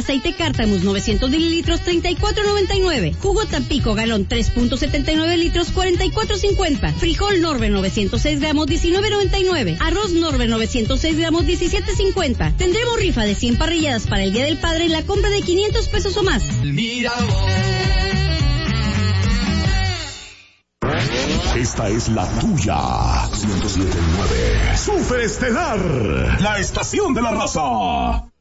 Aceite Cártamus 900 mililitros, $34.99. Jugo Tampico galón 3.79 litros, $44.50. Frijol Norbe 906 gramos, $19.99. Arroz Norbe 906 gramos, $17.50. Tendremos rifa de 100 parrilladas para el Día del Padre en la compra de 500 pesos o más. Mira. Esta es la tuya. 107.9. Superestelar. La estación de la raza.